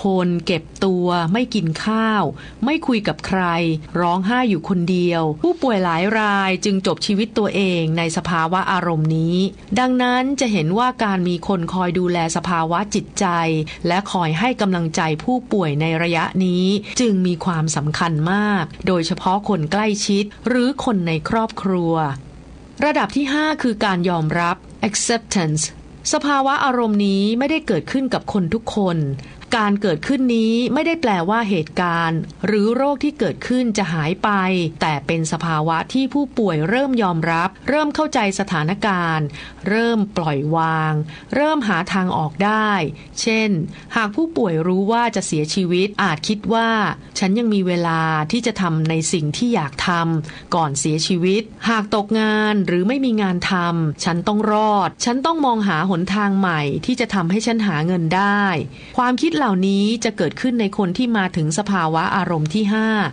คนเก็บตัวไม่กินข้าวไม่คุยกับใครร้องไห้อยู่คนเดียวผู้ป่วยหลายรายจึงจบชีวิตตัวเองในสภาวะอารมณ์นี้ดังนั้นจะเห็นว่าการมีคนคอยดูแลสภาวะจิตใจและคอยให้กำลังใจผู้ป่วยในระยะนี้จึงมีความสำคัญมากโดยเฉพาะคนใกล้ชิดหรือคนในครอบครัวระดับที่ 5 คือการยอมรับ acceptance สภาวะอารมณ์นี้ไม่ได้เกิดขึ้นกับคนทุกคนการเกิดขึ้นนี้ไม่ได้แปลว่าเหตุการณ์หรือโรคที่เกิดขึ้นจะหายไปแต่เป็นสภาวะที่ผู้ป่วยเริ่มยอมรับเริ่มเข้าใจสถานการณ์เริ่มปล่อยวางเริ่มหาทางออกได้เช่นหากผู้ป่วยรู้ว่าจะเสียชีวิตอาจคิดว่าฉันยังมีเวลาที่จะทำในสิ่งที่อยากทำก่อนเสียชีวิตหากตกงานหรือไม่มีงานทำฉันต้องรอดฉันต้องมองหาหนทางใหม่ที่จะทำให้ฉันหาเงินได้ความคิดเหล่านี้จะเกิดขึ้นในคนที่มาถึงสภาวะอารมณ์ที่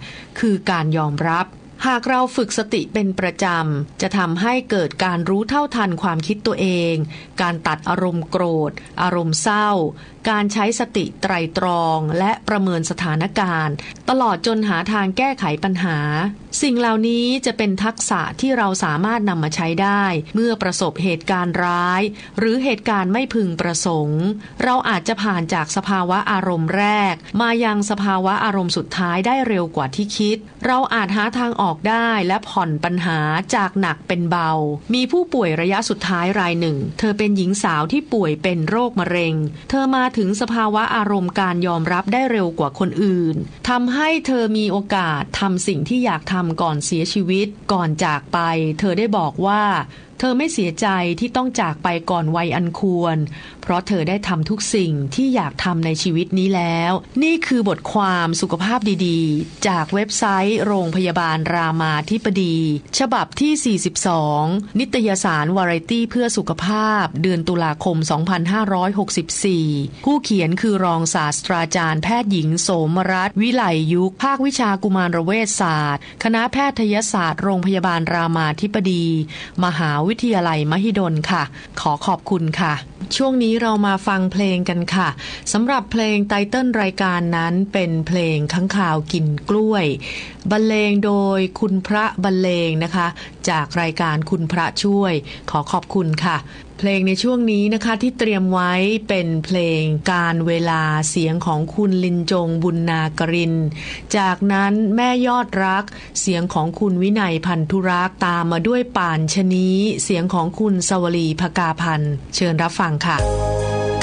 5 คือการยอมรับหากเราฝึกสติเป็นประจำจะทำให้เกิดการรู้เท่าทันความคิดตัวเองการตัดอารมณ์โกรธอารมณ์เศร้าการใช้สติไตร่ตรองและประเมินสถานการณ์ตลอดจนหาทางแก้ไขปัญหาสิ่งเหล่านี้จะเป็นทักษะที่เราสามารถนำมาใช้ได้เมื่อประสบเหตุการณ์ร้ายหรือเหตุการณ์ไม่พึงประสงค์เราอาจจะผ่านจากสภาวะอารมณ์แรกมายังสภาวะอารมณ์สุดท้ายได้เร็วกว่าที่คิดเราอาจหาทางออกได้และผ่อนปัญหาจากหนักเป็นเบามีผู้ป่วยระยะสุดท้ายรายหนึ่งเธอเป็นหญิงสาวที่ป่วยเป็นโรคมะเร็งเธอมาถึงสภาวะอารมณ์การยอมรับได้เร็วกว่าคนอื่นทำให้เธอมีโอกาสทำสิ่งที่อยากทำก่อนเสียชีวิตก่อนจากไปเธอได้บอกว่าเธอไม่เสียใจที่ต้องจากไปก่อนวัยอันควรเพราะเธอได้ทำทุกสิ่งที่อยากทำในชีวิตนี้แล้วนี่คือบทความสุขภาพดีๆจากเว็บไซต์โรงพยาบาลรามาธิบดีฉบับที่42นิตยสารวาไรตี้เพื่อสุขภาพเดือนตุลาคม2564ผู้เขียนคือรองศาสตราจารย์แพทย์หญิงโสมรัตน์วิไลยุกภาควิชากุมารเวชศาสตร์คณะแพทยศาสตร์โรงพยาบาลรามาธิบดีมหาวิทยาลัยมหิดลค่ะขอขอบคุณค่ะช่วงนี้เรามาฟังเพลงกันค่ะสำหรับเพลงไตเติ้ลรายการนั้นเป็นเพลงค้างคาวกินกล้วยบรรเลงโดยคุณพระบรรเลงนะคะจากรายการคุณพระช่วยขอขอบคุณค่ะเพลงในช่วงนี้นะคะที่เตรียมไว้เป็นเพลงการเวลาเสียงของคุณลินจงบุญนากรินจากนั้นแม่ยอดรักเสียงของคุณวินัยพันธุรักษ์ตามมาด้วยป่านชะนีเสียงของคุณสวลีภกาพันธ์เชิญรับฟังค่ะ